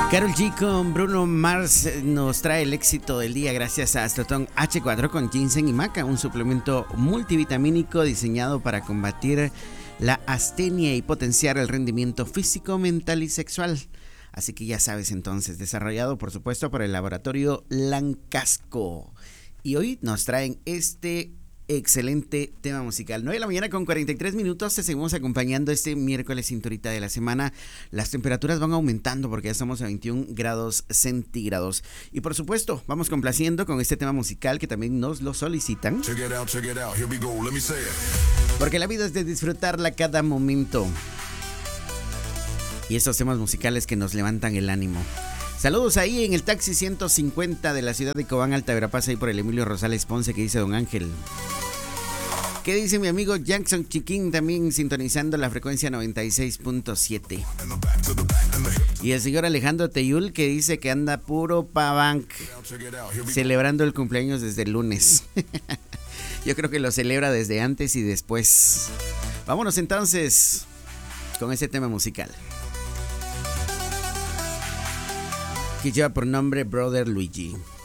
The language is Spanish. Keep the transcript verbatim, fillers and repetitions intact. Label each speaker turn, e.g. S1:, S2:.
S1: Karol G con Bruno Mars nos trae el éxito del día gracias a Astroton hache cuatro con ginseng y maca, un suplemento multivitamínico diseñado para combatir la astenia y potenciar el rendimiento físico, mental y sexual. Así que ya sabes entonces, desarrollado por supuesto por el laboratorio Lancasco. Y hoy nos traen este excelente tema musical. nueve de la mañana con cuarenta y tres minutos. Te seguimos acompañando este miércoles cinturita de la semana. Las temperaturas van aumentando porque ya estamos a veintiún grados centígrados. Y por supuesto, vamos complaciendo con este tema musical que también nos lo solicitan. Check it out, check it out. Here we go. Let me say it. Porque la vida es de disfrutarla cada momento. Y esos temas musicales que nos levantan el ánimo. Saludos ahí en el taxi ciento cincuenta de la ciudad de Cobán, Alta Verapaz, ahí por el Emilio Rosales Ponce, que dice Don Ángel. ¿Qué dice mi amigo Jackson Chiquín, también sintonizando la frecuencia noventa y seis punto siete? Y el señor Alejandro Teyul, que dice que anda puro pavanc, celebrando el cumpleaños desde el lunes. Yo creo que lo celebra desde antes y después. Vámonos entonces con este tema musical, que lleva por nombre Brother Luigi.